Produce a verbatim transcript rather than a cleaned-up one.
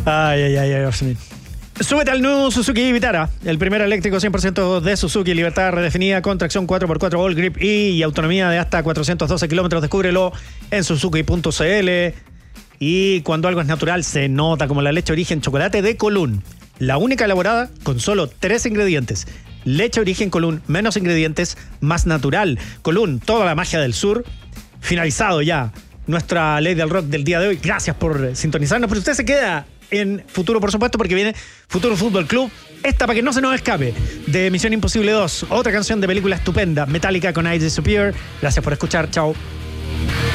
Ay, ay, ay, ay, Orsini. Súbete al nuevo Suzuki Vitara, el primer eléctrico cien por ciento de Suzuki, libertad redefinida con tracción cuatro por cuatro All Grip y, y autonomía de hasta cuatrocientos doce kilómetros. Descúbrelo en suzuki punto c l. Y cuando algo es natural se nota, como la leche origen chocolate de Colún, la única elaborada con solo tres ingredientes. Leche origen Colún, menos ingredientes, más natural. Colún, toda la magia del sur. Finalizado ya nuestra ley del rock del día de hoy. Gracias por sintonizarnos, pero usted se queda en Futuro, por supuesto, porque viene Futuro Fútbol Club. Esta, para que no se nos escape, de Misión Imposible dos. Otra canción de película estupenda, Metallica con I Disappear. Gracias por escuchar. Chao.